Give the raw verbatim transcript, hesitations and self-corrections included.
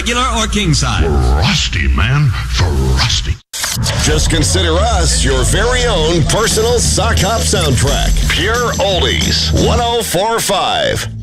regular or king size. Frosty, man. Frosty. Just consider us your very own personal sock hop soundtrack. Pure Oldies. one oh four point five.